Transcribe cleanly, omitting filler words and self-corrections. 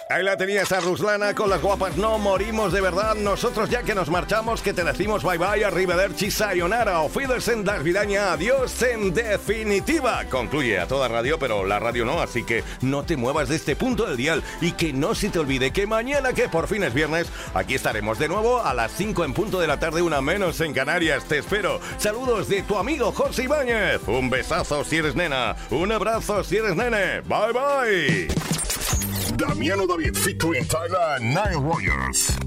Ahí la tenías a Ruslana con las guapas. No morimos de verdad. Nosotros ya que nos marchamos, que te decimos bye bye, arrivederci, sayonara, auf Wiedersehen, das Vidaña, adiós en definitiva. Concluye a toda radio, pero la radio no, así que no te muevas de este punto del dial y que no se te olvide que mañana, que por fin es viernes, aquí estaremos de nuevo a las 5 en punto de la tarde, una menos en Canarias. Te espero. Saludos de tu amigo José Ibáñez. Un besazo si eres nena, un abrazo si eres nene. Bye bye. Damiano David featuring Tyler, Nile Warriors.